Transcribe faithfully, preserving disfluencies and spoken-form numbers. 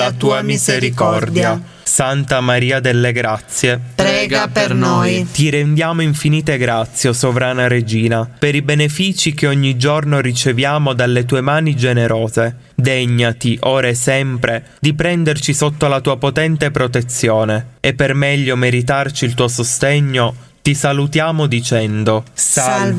la tua misericordia. Santa Maria delle Grazie, prega per noi. Ti rendiamo infinite grazie, o sovrana Regina, per i benefici che ogni giorno riceviamo dalle tue mani generose. Degnati, ora e sempre, di prenderci sotto la tua potente protezione, e per meglio meritarci il tuo sostegno, ti salutiamo dicendo: Salve